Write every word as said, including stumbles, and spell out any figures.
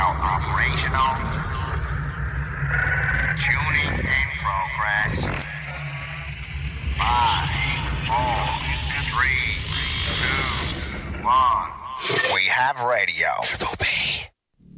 now operational. Tuning in progress. Five, four, three, two, one. We have radio. Triple B.